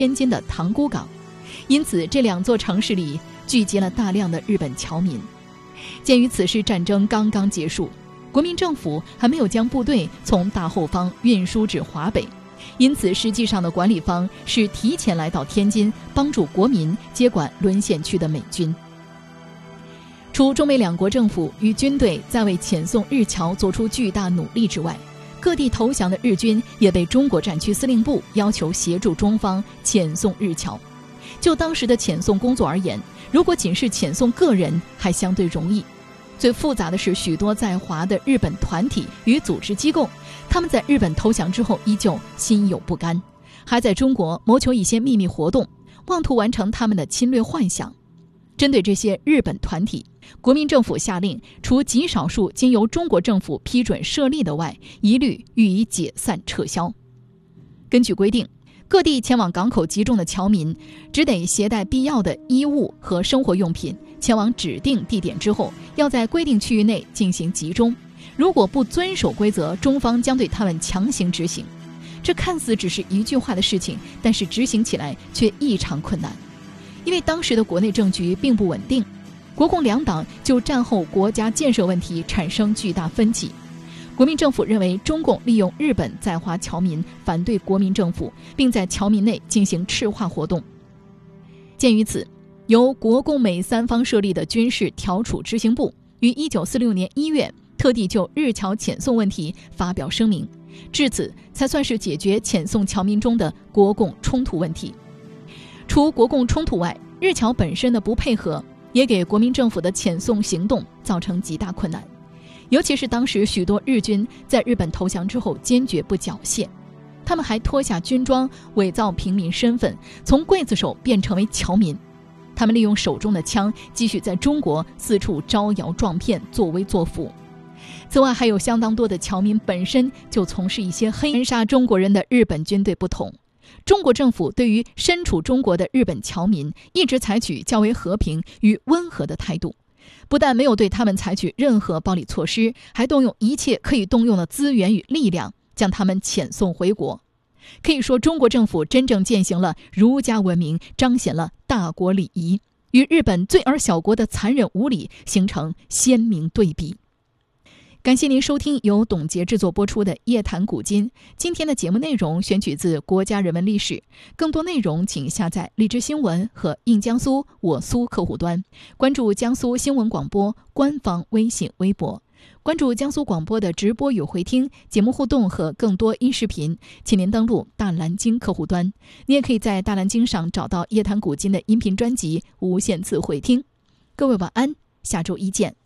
天津的塘沽港，因此这两座城市里聚集了大量的日本侨民。鉴于此时战争刚刚结束，国民政府还没有将部队从大后方运输至华北，因此实际上的管理方是提前来到天津，帮助国民接管沦陷区的美军。除中美两国政府与军队在为遣送日侨做出巨大努力之外，各地投降的日军也被中国战区司令部要求协助中方遣送日侨。就当时的遣送工作而言，如果仅是遣送个人还相对容易，最复杂的是许多在华的日本团体与组织机构，他们在日本投降之后依旧心有不甘，还在中国谋求一些秘密活动，妄图完成他们的侵略幻想。针对这些日本团体，国民政府下令，除极少数经由中国政府批准设立的外，一律予以解散撤销。根据规定，各地前往港口集中的侨民只得携带必要的衣物和生活用品前往指定地点之后，要在规定区域内进行集中，如果不遵守规则，中方将对他们强行执行。这看似只是一句话的事情，但是执行起来却异常困难。因为当时的国内政局并不稳定，国共两党就战后国家建设问题产生巨大分歧。国民政府认为中共利用日本在华侨民反对国民政府，并在侨民内进行赤化活动。鉴于此，由国共美三方设立的军事调处执行部于1946年1月特地就日侨遣送问题发表声明，至此才算是解决遣送侨民中的国共冲突问题。除国共冲突外，日侨本身的不配合也给国民政府的遣送行动造成极大困难，尤其是当时许多日军在日本投降之后坚决不缴械，他们还脱下军装，伪造平民身份，从刽子手变成为侨民。他们利用手中的枪继续在中国四处招摇撞骗，作威作福。此外，还有相当多的侨民本身就从事一些黑杀中国人的日本军队不同，中国政府对于身处中国的日本侨民一直采取较为和平与温和的态度，不但没有对他们采取任何暴力措施，还动用一切可以动用的资源与力量将他们遣送回国。可以说，中国政府真正践行了儒家文明，彰显了大国礼仪，与日本罪而小国的残忍无礼形成鲜明对比。感谢您收听由董洁制作播出的《夜谈古今》。今天的节目内容选取自《国家人文历史》，更多内容请下载荔枝新闻和印江苏我苏客户端，关注江苏新闻广播官方微信微博，关注江苏广播的直播与回听节目互动和更多音视频，请您登录大蓝鲸客户端。你也可以在大蓝鲸上找到《夜谈古今》的音频专辑，无限次回听。各位晚安，下周一见。